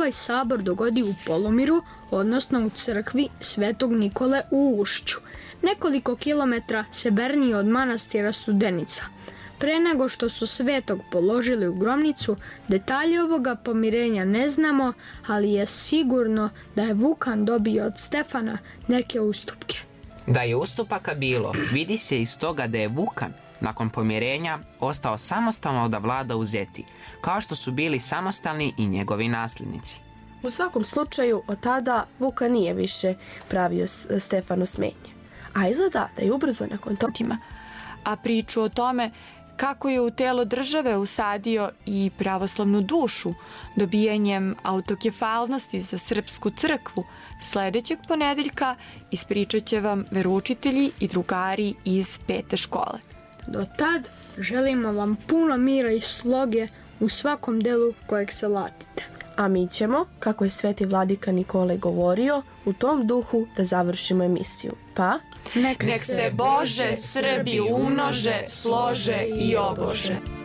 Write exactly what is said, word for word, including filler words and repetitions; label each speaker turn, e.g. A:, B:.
A: ovaj sabor dogodi u Polomiru, odnosno u crkvi Svetog Nikole u Ušću, nekoliko kilometra severnije od manastira Studenica. Pre nego što su Svetog položili u grobnicu, detalje ovoga pomirenja ne znamo, ali je sigurno da je Vukan dobio od Stefana neke ustupke.
B: Da je ustupaka bilo, vidi se iz toga da je Vukan nakon pomirenja ostao samostalno da vlada u Zeti, kao što su bili samostalni i njegovi nasljednici.
C: U svakom slučaju, od tada Vukan nije više pravio Stefanu smetnje. A izgleda da je ubrzo nakon toga.
D: A priču o tome kako je u telo države usadio i pravoslavnu dušu dobijanjem autokefalnosti za srpsku crkvu, sledećeg ponedeljka ispričat će vam veroučitelji i drugari iz pete škole.
A: Do tad želimo vam puno mira i sloge u svakom delu kojeg se latite.
C: A mi ćemo, kako je sveti vladika Nikolaj govorio, u tom duhu da završimo emisiju. Pa,
D: nek se Bože Srbi umnože, slože i obože.